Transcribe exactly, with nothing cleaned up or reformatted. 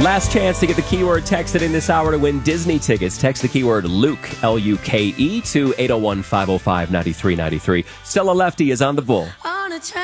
Last chance to get the keyword texted in this hour to win Disney tickets. Text the keyword Luke, L U K E, to eight oh one, five oh five, nine three nine three. Stella Lefty is on the bull.